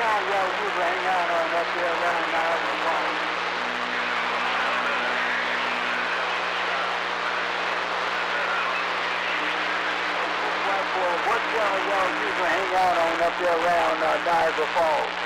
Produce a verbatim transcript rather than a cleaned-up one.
y'all usually hang out on up here around Niagara Falls? What, what y'all y'all usually hang out on up here around uh, Niagara Falls?